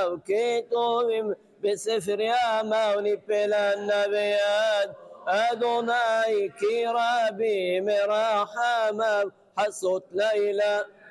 كتب בספר ימי ולנביאים אדוני כי רבים מרחמיו חסות לילה